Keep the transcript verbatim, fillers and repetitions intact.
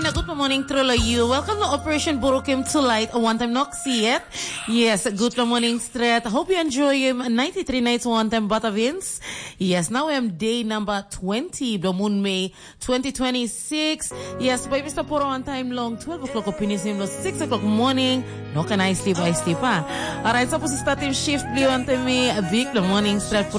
Alright, now good morning, Trilla you. Welcome to Operation Burukim to Light. One time knock see it. Yes, good morning, Strat. Hope you enjoy him. ninety-three nights one time Batavins. Yes, now I'm day number twenty, the moon May twenty twenty-six. Yes, baby, stop for one time long. twelve o'clock opinions him, six o'clock morning. No can I sleep, I sleep, ah. Alright, supposed to start him shift, blue on me. Big the morning, Strat.